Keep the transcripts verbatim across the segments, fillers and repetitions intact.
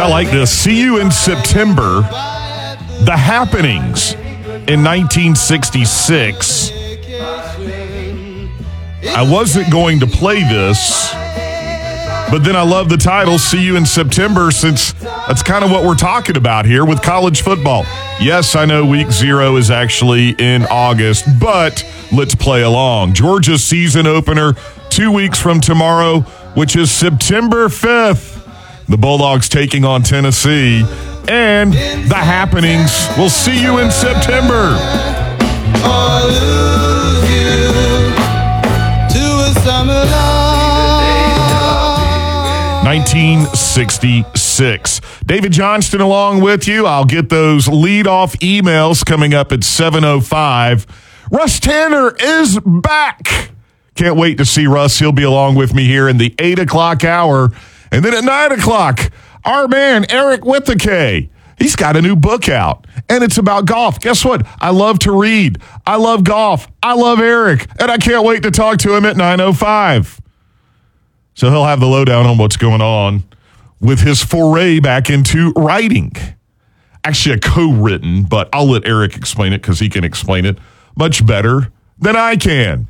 I like this. See you in September. The Happenings in nineteen sixty-six. I wasn't going to play this, but then I love the title, See You in September, since that's kind of what we're talking about here with college football. Yes, I know week zero is actually in August, but let's play along. Georgia's season opener two weeks from tomorrow, which is September fifth. The Bulldogs taking on Tennessee, and the Happenings. We'll see you in September. nineteen sixty-six. David Johnston along with you. I'll get those lead-off emails coming up at seven oh five. Russ Tanner is back. Can't wait to see Russ. He'll be along with me here in the eight o'clock hour. And then at nine o'clock, our man, Eric Withake. He's got a new book out, and it's about golf. Guess what? I love to read. I love golf. I love Eric, and I can't wait to talk to him at nine oh five. So he'll have the lowdown on what's going on with his foray back into writing. Actually, a co-written, but I'll let Eric explain it because he can explain it much better than I can.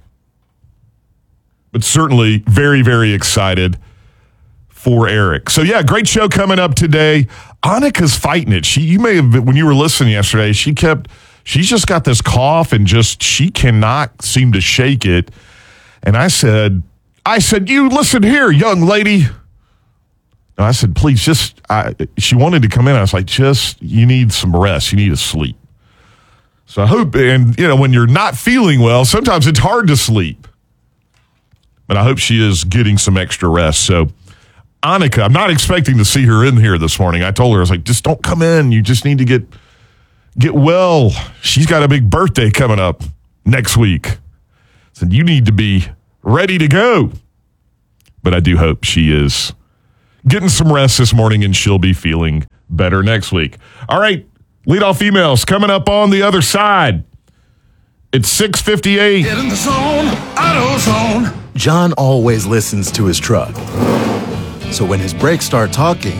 But certainly very, very excited for Eric. So, yeah, great show coming up today. Annika's fighting it. She, you may have been, when you were listening yesterday, she kept, she's just got this cough and just, she cannot seem to shake it. And I said, I said, you listen here, young lady. And I said, please, just, I, she wanted to come in. I was like, just, you need some rest. You need to sleep. So I hope, and, you know, when you're not feeling well, sometimes it's hard to sleep. But I hope she is getting some extra rest. So, Annika, I'm not expecting to see her in here this morning. I told her, I was like, just don't come in. You just need to get get well. She's got a big birthday coming up next week. So you need to be ready to go. But I do hope she is getting some rest this morning and she'll be feeling better next week. All right, leadoff emails coming up on the other side. It's six fifty-eight. Get in the zone, auto zone. John always listens to his truck. So when his brakes start talking,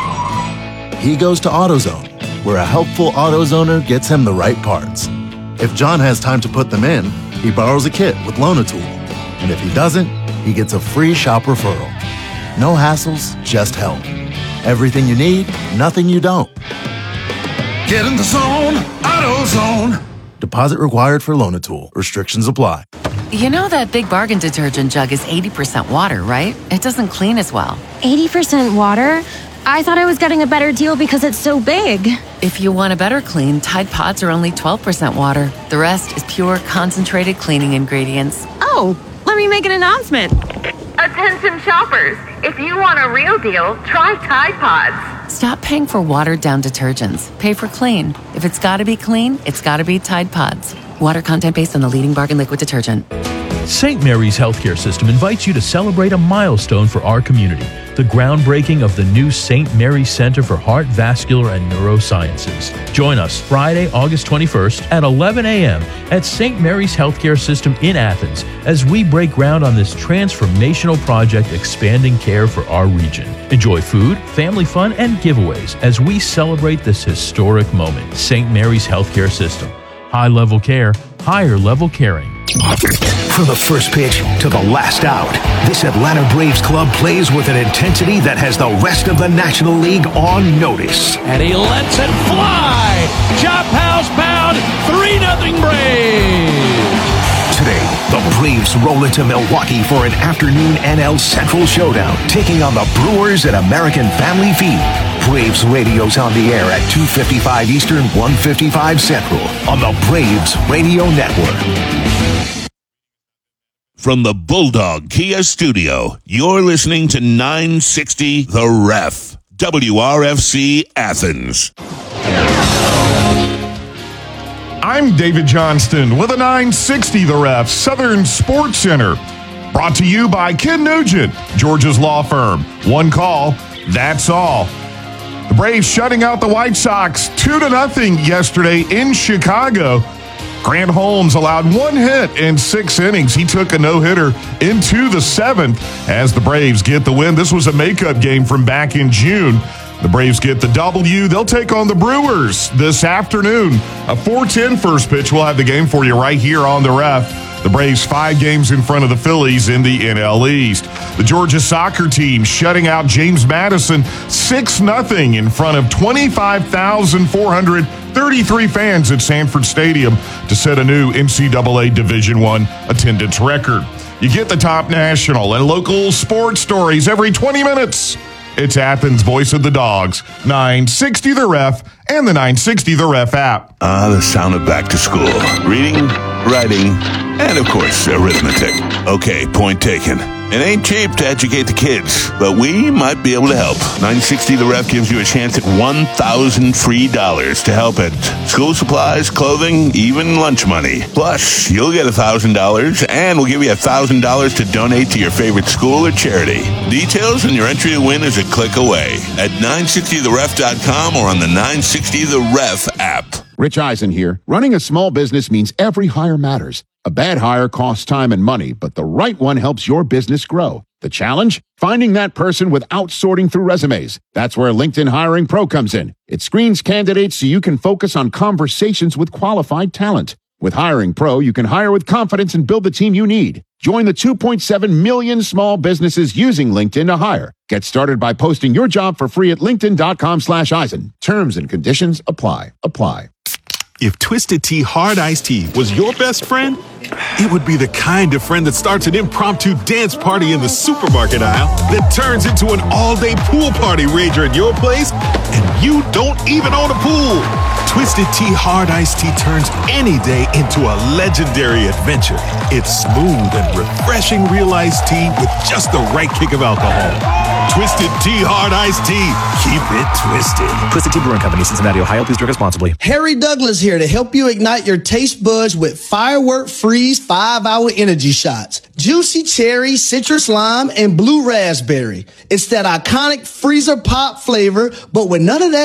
he goes to AutoZone, where a helpful AutoZoner gets him the right parts. If John has time to put them in, he borrows a kit with Loan-A-Tool. And if he doesn't, he gets a free shop referral. No hassles, just help. Everything you need, nothing you don't. Get in the zone, AutoZone. Deposit required for Loan-A-Tool. Restrictions apply. You know that Big Bargain detergent jug is eighty percent water, right? It doesn't clean as well. eighty percent water? I thought I was getting a better deal because it's so big. If you want a better clean, Tide Pods are only twelve percent water. The rest is pure, concentrated cleaning ingredients. Oh, let me make an announcement. Attention shoppers, if you want a real deal, try Tide Pods. Stop paying for watered-down detergents. Pay for clean. If it's gotta be clean, it's gotta be Tide Pods. Water content based on the leading bargain liquid detergent. Saint Mary's Healthcare System invites you to celebrate a milestone for our community, the groundbreaking of the new Saint Mary's Center for Heart, Vascular, and Neurosciences. Join us Friday, August twenty-first at eleven a.m. at Saint Mary's Healthcare System in Athens as we break ground on this transformational project expanding care for our region. Enjoy food, family fun, and giveaways as we celebrate this historic moment. Saint Mary's Healthcare System. High-level care, higher-level caring. From the first pitch to the last out, this Atlanta Braves club plays with an intensity that has the rest of the National League on notice. And he lets it fly! Chop house bound, three nothing Braves! Today, the Braves roll into Milwaukee for an afternoon N L Central showdown, taking on the Brewers at American Family Feud. Braves radio's on the air at two fifty-five Eastern, one fifty-five Central on the Braves Radio Network. From the Bulldog Kia Studio, you're listening to nine sixty The Ref, W R F C Athens. I'm David Johnston with a nine sixty The Ref, Southern Sports Center. Brought to you by Ken Nugent, Georgia's law firm. One call, that's all. The Braves shutting out the White Sox two to nothing yesterday in Chicago. Grant Holmes allowed one hit in six innings. He took a no-hitter into the seventh as the Braves get the win. This was a makeup game from back in June. The Braves get the W. They'll take on the Brewers this afternoon. A four ten first pitch. We'll have the game for you right here on the Ref. The Braves five games in front of the Phillies in the N L East. The Georgia soccer team shutting out James Madison six nothing in front of twenty-five thousand four hundred thirty-three fans at Sanford Stadium to set a new N C double A Division I attendance record. You get the top national and local sports stories every twenty minutes. It's Athens' Voice of the Dogs, nine sixty The Ref, and the nine sixty The Ref app. Ah, the sound of back to school. Reading, writing, and of course, arithmetic. Okay, point taken. It ain't cheap to educate the kids, but we might be able to help. nine sixty The Ref gives you a chance at one thousand free dollars to help at school supplies, clothing, even lunch money. Plus, you'll get one thousand dollars, and we'll give you one thousand dollars to donate to your favorite school or charity. Details and your entry to win is a click away at nine sixty the ref dot com or on the nine sixty The Ref app. Rich Eisen here. Running a small business means every hire matters. A bad hire costs time and money, but the right one helps your business grow. The challenge? Finding that person without sorting through resumes. That's where LinkedIn Hiring Pro comes in. It screens candidates so you can focus on conversations with qualified talent. With Hiring Pro, you can hire with confidence and build the team you need. Join the two point seven million small businesses using LinkedIn to hire. Get started by posting your job for free at linkedin.com slash Eisen. Terms and conditions apply. Apply. If Twisted Tea Hard Iced Tea was your best friend, it would be the kind of friend that starts an impromptu dance party in the supermarket aisle that turns into an all-day pool party rager at your place, and you don't even own a pool. Twisted Tea Hard Iced Tea turns any day into a legendary adventure. It's smooth and refreshing real iced tea with just the right kick of alcohol. Twisted Tea Hard Iced Tea. Keep it twisted. Twisted Tea Brewing Company, Cincinnati, Ohio. Please drink responsibly. Harry Douglas here to help you ignite your taste buds with Firework Freeze five hour energy shots. Juicy cherry, citrus lime, and blue raspberry. It's that iconic freezer pop flavor, but with none of that